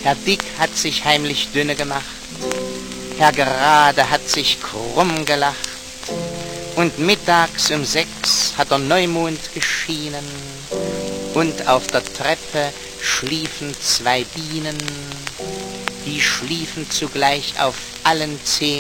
Herr Dick hat sich heimlich dünne gemacht, Herr Gerade hat sich krumm gelacht, und mittags um 6 hat der Neumond geschienen, und auf der Treppe schliefen 2 Bienen, die schliefen zugleich auf allen 10.